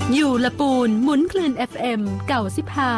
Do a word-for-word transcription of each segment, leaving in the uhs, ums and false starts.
อยู่ละปูนหมุนคลื่น เอฟ เอ็ม เก้าสิบห้า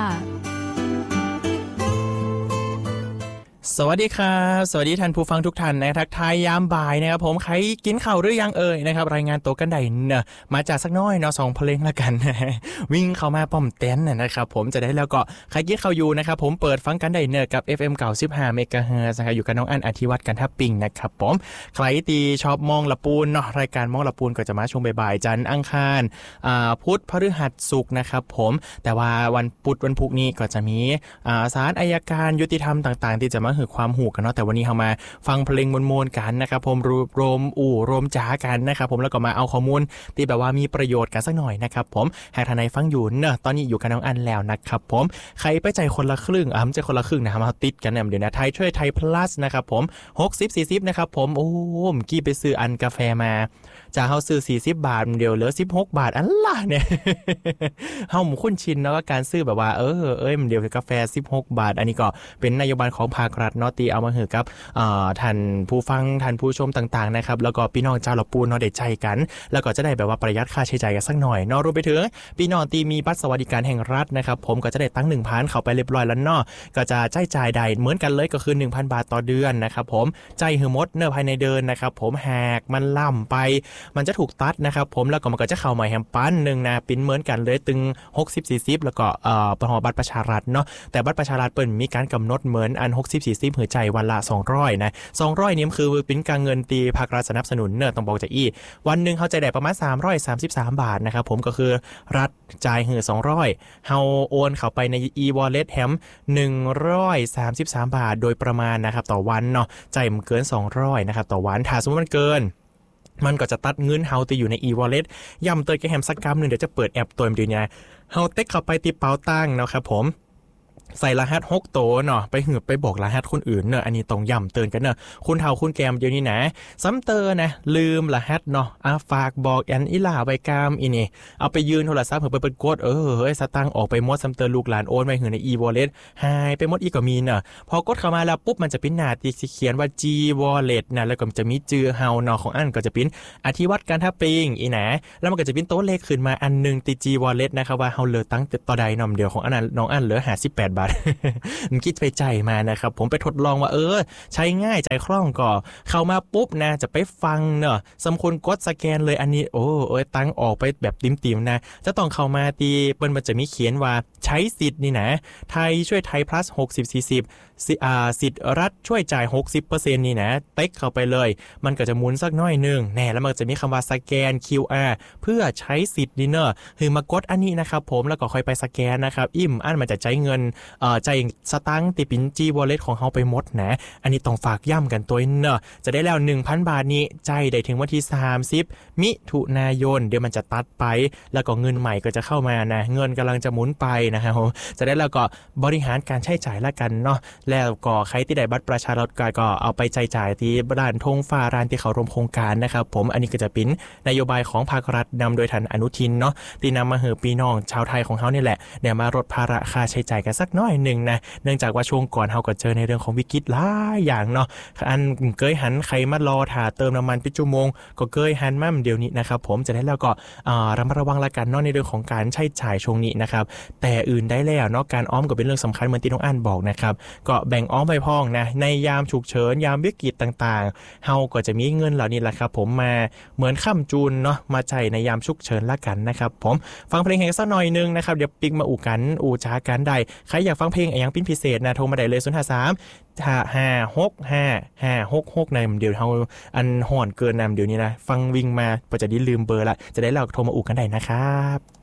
สวัสดีครับสวัสดีท่านผู้ฟังทุกท่านนะทักทายยามบ่ายนะครับผมใครกินข้าวหรือยังเอ่ยนะครับรายงานตัวกันได้เนอะมาจากสักน้อยเนาะสองเพลงละกัน วิ่งเข้ามาป้อมเต้นนะครับผมจะได้แล้วก็ใครกินข้าวอยู่นะครับผมเปิดฟังกันได้เนอะกับ เอฟ เอ็ม เก้าสิบห้า เมกะเฮิรตซ์นะครับอยู่กับน้องอันอธิวัฒน์กันทับปิงนะครับผมใครตีชอบมองละปูนเนาะรายการมองละปูนก็จะมาช่วงบ่ายๆจันทร์อังคารอ่าพุธพฤหัสศุกร์นะครับผมแต่ว่าวันพุธวันพุธนี้ก็จะมีอ่าศาลอัยการยุติธรรมต่างๆที่จะมาให้ความหูกันเนาะแต่วันนี้เรามาฟังเพลงมวลๆกันนะครับผมรวมอู่รวมจ๋ากันนะครับผมแล้วก็มาเอาข้อมูลที่แบบว่ามีประโยชน์กันสักหน่อยนะครับผมหากท่านใดฟังอยู่เนอะตอนนี้อยู่กับน้องอันแล้วนะครับผมใครไปใจคนละครึ่งอ่ะใจคนละครึ่งนะครับมาติดกันเนี่ยเดี๋ยวนะไทยช่วยไทย plus นะครับผมหกสิบ สี่สิบนะครับผมโอ้เมื่อกี้ไปซื้ออันกาแฟมาจะเฮาซื้อสี่สิบบาทเดียวเหลือสิบหกบาทอันล่ะเนี่ยเฮาหมู่คุ้นชินเนาะกับการซื้อแบบว่าเออเอ้ยมันเดียวกาแฟสิบหกบาทอันนี้ก็เป็นนโยบายของภาครัฐเนาะตีเอามาหือกับอ่าท่านผู้ฟังท่านผู้ชมต่างๆนะครับแล้วก็พี่น้องชาวละปูนเนาะได้ใจกันแล้วก็จะได้แบบว่าประหยัดค่าใช้จ่ายกันสักหน่อยเนาะรวมไปถึงพี่น้องที่มีบัตรสวัสดิการแห่งรัฐนะครับผมก็จะได้ตั้ง หนึ่งพัน เข้าไปเรียบร้อยแล้วเนาะก็จะจ่ายจ่ายได้เหมือนกันเลยก็คือ หนึ่งพัน บาทต่อเดือนนะครับผมจ่ายหือหมดเนอะภายในเดือนนะครับผมหากมันล่ำไปมันจะถูกตัดนะครับผมแล้วก็มันก็จะเข้ามาแฮมปันนึงนะปิ้นเหมือนกันเลยตึงหกสิบ สี่สิบแล้วก็เอ่อประหอบัตรประชารัฐเนาะแต่บัตรประชารัฐเปิ้นมีการกำหนดเหมือนอันหกสิบ สี่สิบหือใจวันละสองร้อยนะสองร้อยนี่คือเป็นการเงินตีภาครัฐสนับสนุนเนอะต้องบอกจากอีวันนึงเขาจ่ายได้ประมาณสามร้อยสามสิบสามบาทนะครับผมก็คือรัฐจ่ายหือสองร้อยเฮาโอนเข้าไปใน e-wallet แฮมหนึ่งร้อยสามสิบสามบาทโดยประมาณนะครับต่อวันเนาะจ่ายมันเกินสองร้อยนะครับต่อวันถ้าสมมุติมันเกินมันก็จะตัดเงินเฮาที่อยู่ใน e-wallet ย่ำเตยแกแฮมสักกรัมนึงเดี๋ยวจะเปิดแอปตัวมันดีเนี่ยเฮาเต็กเข้าไปที่เป๋าตังค์นะครับผมใส่รหัสหกโตเนาะไปหืบไปบอกรหัสคนอื่นเนอะอันนี้ต้องย่ำเตือนกันเนอะคุณเฒ่าคุณแกมเดี๋ยวนี้นะซ้ำเตือนนะลืมรหัสเนาะอ่ะฝากบอกอันอีหล่าใบกามอีนี่เอาไปยืนโทรศัพท์เพื่อไปเปิดกดเออเฮ้ยสตางค์ออกไปหมดซ้ำเตือนลูกหลานโอนไปหือใน e-wallet หายไปหมดอีกก็มีเนอะพอกดเข้ามาแล้วปุ๊บมันจะเป็นหน้าที่เขียนว่า G-wallet นะแล้วก็จะมีชื่อเฮาเนาะของอันก็จะเป็นอธิวัฒน์การทับปิงอีนะแล้วมันก็จะเป็นโต๊ะเลขขึ้นมาอันนึงที่ G-wallet นะครับว่าเฮาเหลือตังค์ต่อใดเนาะเดี๋ยวของอันน้องอันเหลือห้าสิบแปดบาทมันคิดไปใจมานะครับผมไปทดลองว่าเออใช้ง่ายใจคล่องก่อเข้ามาปุ๊บนะจะไปฟังเนอะสมควรกดสแกนเลยอันนี้โอ้เอ้ยตั้งออกไปแบบติ่มๆนะจะต้องเข้ามาตีเปิ้นมันจะมีเขียนว่าใช้สิทธิ์นี่นะไทยช่วยไทย plus หกสิบ สี่สิบอ่าสิทธิ์รัฐช่วยจ่าย หกสิบเปอร์เซ็นต์ นี่นะเต็กเข้าไปเลยมันก็จะหมุนสักน้อยนึงแน่แล้วมันจะมีคำว่าสแกน คิว อาร์ เพื่อใช้สิทธิ์นี่เนอะคือมากดอันนี้นะครับผมแล้วก็ค่อยไปสแกนนะครับอิ่มอันมันจะใช้เงินเอ่อใจสตังค์ติปิน G-wallet ของเฮาไปหมดนะอันนี้ต้องฝากย้ำกันตัวเนอะจะได้แล้ว หนึ่งพัน บาทนี้ใจได้ถึงวันที่สามสิบมิถุนายนเดี๋ยวมันจะตัดไปแล้วก็เงินใหม่ก็จะเข้ามานะเงินกำลังจะหมุนไปนะครับจะได้แล้วก็บริหารการใช้จ่ายละกันเนาะแล้วก็ใครที่ได้บัตรประชารัฐก็เอาไปใช้จ่ายที่ร้านธงฟ้าร้านที่เขาร่วมโครงการนะครับผมอันนี้ก็จะเป็นนโยบายของภาครัฐนำโดยท่านอนุทินเนาะที่นำมาเหือพี่น้องชาวไทยของเขานี่แหละเดี๋ยวมาลดภาระค่าใช้จ่ายกันสักน้อยนึงนะเนื่องจากว่าช่วงก่อนเฮาก็เจอในเรื่องของวิกฤตหลายอย่างเนาะอันเกยหันใครมารอถ่าเติมน้ำมันเป็นชั่วโมงก็เกยหันมั่มเดี๋ยวนี้นะครับผมจะได้แล้วก็อ่าระมัดระวังละกันเนาะในเรื่องของการใช้จ่ายช่วงนี้นะครับแต่อื่นได้แล้วเนาะการออมก็เป็นเรื่องสำคัญเหมือนที่น้องอันบอกนะครับก็แบ่งออมไปพ้องนะในยามฉุกเฉินยามวิกฤตต่างๆเฮาก็จะมีเงินเหล่านี้แหละครับผมมาเหมือนค้ำจูนเนาะมาใช้ในยามฉุกเฉินละกันนะครับผมฟังเพลงให้สักหน่อยนึงนะครับเดี๋ยวปิ๊กมาอู่กันอู่จ้ากันได้ใครอยากฟังเพลงอย่างพิเศษนะโทรมาได้เลยศูนย์ ห้า สาม ห้า หก ห้า ห้า หก หกในเดี๋ยวเฮาอันห่อนเกินนำเดี๋ยวนี้นะฟังวิ่งมาบ่จะได้ลืมเบอร์ละจะได้เราโทรมาอู่กันได้นะครับ